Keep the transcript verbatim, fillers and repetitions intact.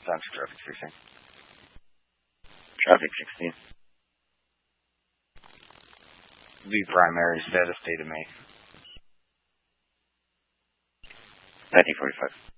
Times traffic sixteen. Traffic sixteen. V primary status data May. nineteen forty-five.